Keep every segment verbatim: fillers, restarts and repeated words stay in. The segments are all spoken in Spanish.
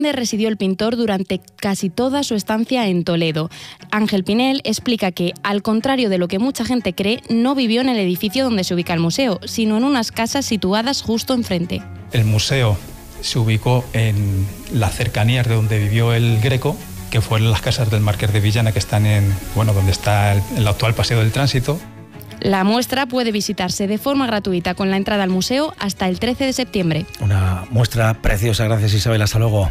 residió el pintor durante casi toda su estancia en Toledo. Ángel Pinel explica que, al contrario de lo que mucha gente cree, no vivió en el edificio donde se ubica el museo, sino en unas casas situadas justo enfrente. El museo se ubicó en las cercanías de donde vivió el Greco, que fueron las casas del Marqués de Villana, que están en, bueno, donde está el, el actual Paseo del Tránsito. La muestra puede visitarse de forma gratuita con la entrada al museo hasta el trece de septiembre. Una muestra preciosa, gracias Isabel, hasta luego.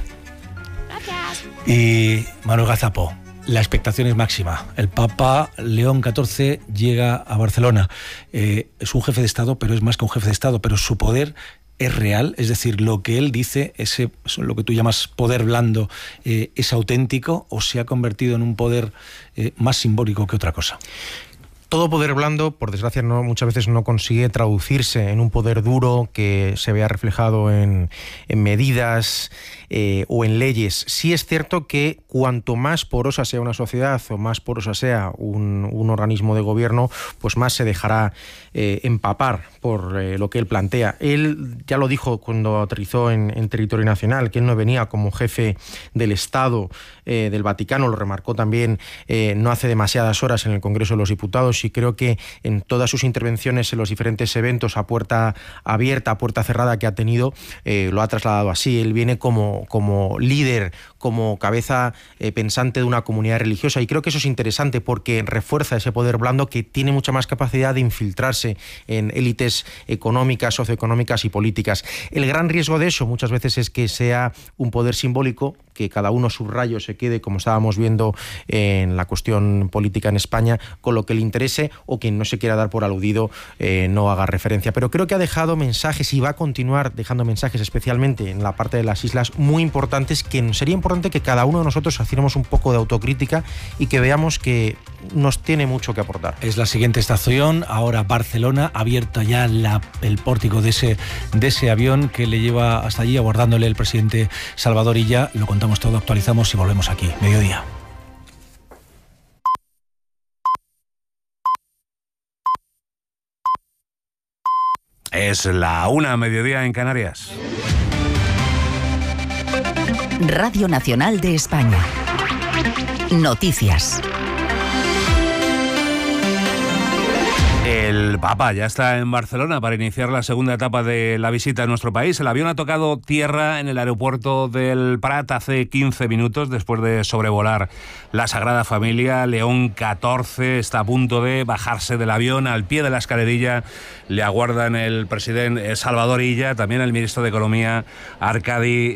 Gracias. Y Manuel Gazapo, la expectación es máxima. El Papa León catorce llega a Barcelona. Eh, es un jefe de Estado, pero es más que un jefe de Estado, pero su poder es real, es decir, lo que él dice, ese, lo que tú llamas poder blando, eh, ¿es auténtico o se ha convertido en un poder eh, más simbólico que otra cosa? Todo poder blando, por desgracia, no, muchas veces no consigue traducirse en un poder duro que se vea reflejado en, en medidas eh, o en leyes. Sí es cierto que cuanto más porosa sea una sociedad o más porosa sea un, un organismo de gobierno, pues más se dejará eh, empapar por eh, lo que él plantea. Él ya lo dijo cuando aterrizó en, en territorio nacional, que él no venía como jefe del Estado eh, del Vaticano, lo remarcó también eh, no hace demasiadas horas en el Congreso de los Diputados, y creo que en todas sus intervenciones en los diferentes eventos a puerta abierta, a puerta cerrada que ha tenido, eh, lo ha trasladado así. Él viene como, como líder, como cabeza eh, pensante de una comunidad religiosa, y creo que eso es interesante porque refuerza ese poder blando que tiene mucha más capacidad de infiltrarse en élites económicas, socioeconómicas y políticas. El gran riesgo de eso muchas veces es que sea un poder simbólico, que cada uno subrayo se quede, como estábamos viendo en la cuestión política en España, con lo que le interese, o quien no se quiera dar por aludido eh, no haga referencia. Pero creo que ha dejado mensajes y va a continuar dejando mensajes, especialmente en la parte de las islas, muy importantes, que sería importante que cada uno de nosotros hiciéramos un poco de autocrítica y que veamos que nos tiene mucho que aportar. Es la siguiente estación, ahora Barcelona, abierto ya la, el pórtico de ese, de ese avión que le lleva hasta allí, abordándole el presidente Salvador Illa. Lo contamos todo, actualizamos y volvemos aquí, mediodía. Es la una, mediodía en Canarias. Radio Nacional de España. Noticias. El Papa ya está en Barcelona para iniciar la segunda etapa de la visita a nuestro país. El avión ha tocado tierra en el aeropuerto del Prat hace quince minutos después de sobrevolar la Sagrada Familia. León catorce está a punto de bajarse del avión. Al pie de la escalerilla le aguardan el presidente Salvador Illa, también el ministro de Economía Arcadi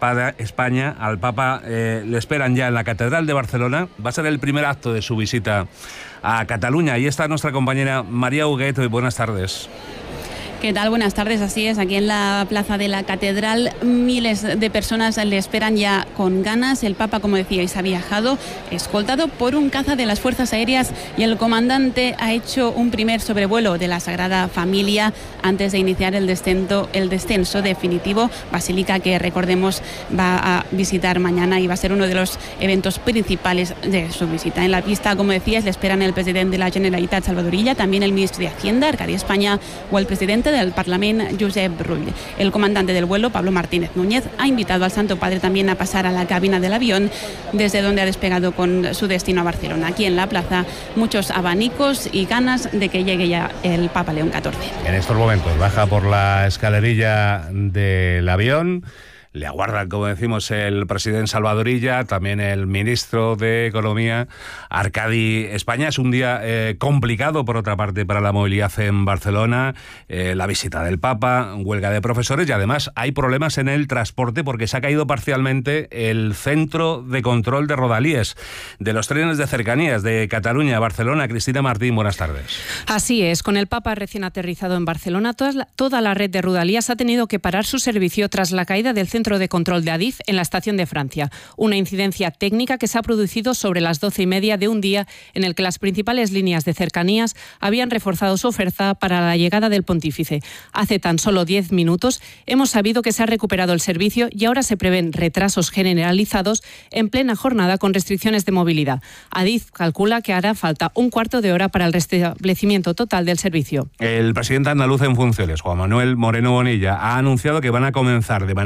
España. Al Papa eh, le esperan ya en la Catedral de Barcelona. Va a ser el primer acto de su visita a Cataluña. Ahí está nuestra compañera María Huguet. Buenas tardes. ¿Qué tal? Buenas tardes. Así es, aquí en la plaza de la Catedral miles de personas le esperan ya con ganas. El Papa, como decíais, ha viajado escoltado por un caza de las Fuerzas Aéreas y el comandante ha hecho un primer sobrevuelo de la Sagrada Familia antes de iniciar el descenso, el descenso definitivo. Basílica que, recordemos, va a visitar mañana y va a ser uno de los eventos principales de su visita. En la pista, como decías, le esperan el presidente de la Generalitat, Salvador Illa, también el ministro de Hacienda, Arcadi España, o el presidente del Parlamento, Josep Rull. El comandante del vuelo, Pablo Martínez Núñez, ha invitado al Santo Padre también a pasar a la cabina del avión, desde donde ha despegado con su destino a Barcelona. Aquí en la plaza, muchos abanicos y ganas de que llegue ya el Papa León catorce. En estos momentos baja por la escalerilla del avión. Le aguardan, como decimos, el presidente Salvador Illa, también el ministro de Economía, Arcadi España. Es un día eh, complicado, por otra parte, para la movilidad en Barcelona. Eh, la visita del Papa, huelga de profesores y además hay problemas en el transporte porque se ha caído parcialmente el centro de control de rodalíes de los trenes de cercanías de Cataluña a Barcelona. Cristina Martín, buenas tardes. Así es, con el Papa recién aterrizado en Barcelona, toda la, toda la red de rodalías ha tenido que parar su servicio tras la caída del centro Centro de Control de Adif en la estación de Francia. Una incidencia técnica que se ha producido sobre las doce y media de un día en el que las principales líneas de cercanías habían reforzado su oferta para la llegada del pontífice. Hace tan solo diez minutos hemos sabido que se ha recuperado el servicio y ahora se prevén retrasos generalizados en plena jornada con restricciones de movilidad. Adif calcula que hará falta un cuarto de hora para el restablecimiento total del servicio. El presidente andaluz en funciones, Juan Manuel Moreno Bonilla, ha anunciado que van a comenzar de manera inminente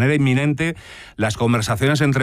gente, las conversaciones entre